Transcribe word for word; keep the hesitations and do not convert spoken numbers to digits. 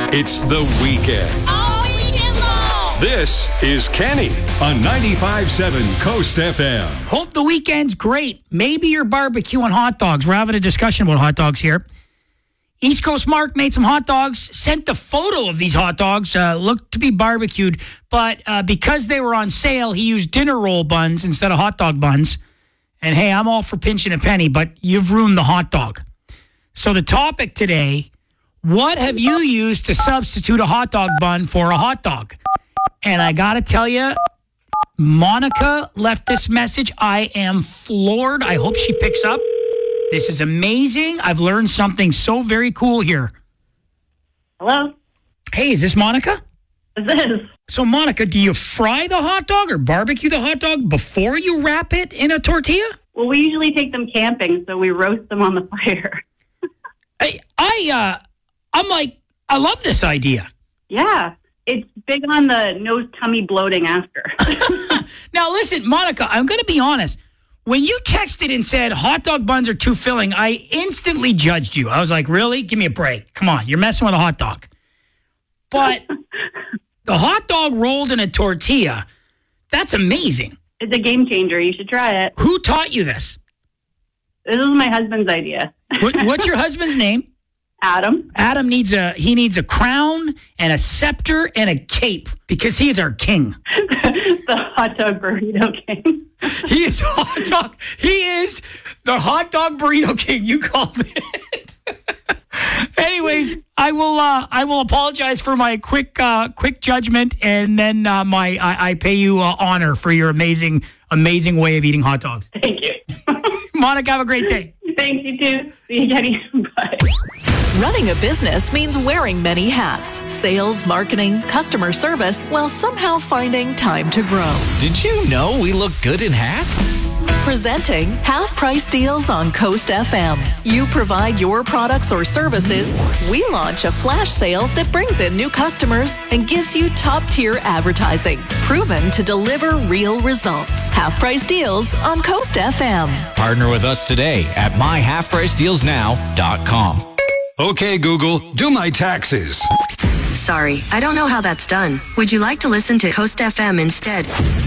It's the weekend. All weekend long. This is Kenny on ninety-five point seven Coast F M. Hope the weekend's great. Maybe you're barbecuing hot dogs. We're having a discussion about hot dogs here. East Coast Mark made some hot dogs, sent a photo of these hot dogs, uh, looked to be barbecued, but uh, because they were on sale, he used dinner roll buns instead of hot dog buns. And hey, I'm all for pinching a penny, but you've ruined the hot dog. So the topic today, what have you used to substitute a hot dog bun for a hot dog? And I got to tell you, Monica left this message. I am floored. I hope she picks up. This is amazing. I've learned something so very cool here. Hello? Hey, is this Monica? This is. So, Monica, do you fry the hot dog or barbecue the hot dog before you wrap it in a tortilla? Well, we usually take them camping, so we roast them on the fire. I, I, uh, I'm like, I love this idea. Yeah. It's big on the no tummy bloating after. Now, listen, Monica, I'm going to be honest. When you texted and said hot dog buns are too filling, I instantly judged you. I was like, really? Give me a break. Come on, you're messing with a hot dog. But the hot dog rolled in a tortilla, that's amazing. It's a game changer. You should try it. Who taught you this? This is my husband's idea. What, what's your husband's name? Adam. Adam needs a he needs a crown and a scepter and a cape because he is our king. The hot dog burrito king. He is hot dog. He is the hot dog burrito king. You called it. Anyways, I will uh, I will apologize for my quick uh, quick judgment, and then uh, my I, I pay you uh, honor for your amazing amazing way of eating hot dogs. Thank you. Monica, have a great day. Thanks, you too. See you, Kenny. Bye. Running a business means wearing many hats. Sales, marketing, customer service, while somehow finding time to grow. Did you know we look good in hats? Presenting Half Price Deals on Coast F M. You provide your products or services. We launch a flash sale that brings in new customers and gives you top-tier advertising. Proven to deliver real results. Half Price Deals on Coast F M. Partner with us today at my half price deals now dot com. Okay, Google, do my taxes. Sorry, I don't know how that's done. Would you like to listen to Coast F M instead?